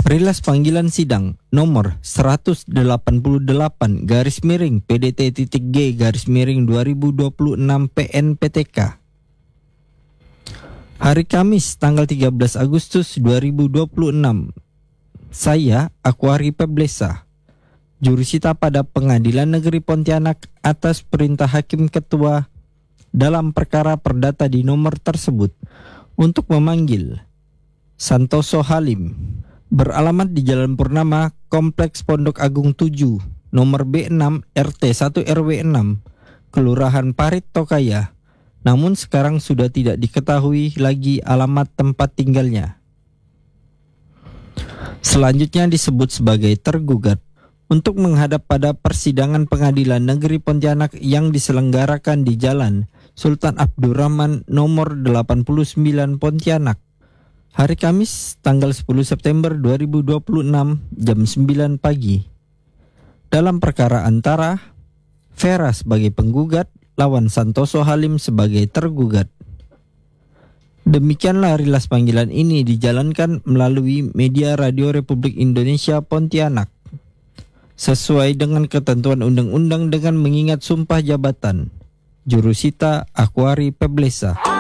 Rilas panggilan sidang nomor 188 PDT-G/2026 PNPTK. Hari Kamis tanggal 13 Agustus 2026. Saya Aquari Peblesa, jurusita pada Pengadilan Negeri Pontianak atas perintah Hakim Ketua dalam perkara perdata di nomor tersebut untuk memanggil Santoso Halim, beralamat di Jalan Purnama, Kompleks Pondok Agung 7, nomor B6 RT 1 RW 6, Kelurahan Parit Tokaya, namun sekarang sudah tidak diketahui lagi alamat tempat tinggalnya. Selanjutnya disebut sebagai tergugat untuk menghadap pada persidangan Pengadilan Negeri Pontianak yang diselenggarakan di Jalan Sultan Abdurrahman nomor 89 Pontianak, hari Kamis tanggal 10 September 2026 jam 9 pagi. Dalam perkara antara Vera sebagai penggugat lawan Santoso Halim sebagai tergugat. Demikianlah rilas panggilan ini dijalankan melalui media Radio Republik Indonesia Pontianak, sesuai dengan ketentuan undang-undang dengan mengingat sumpah jabatan. Jurusita Aquari Peblesa.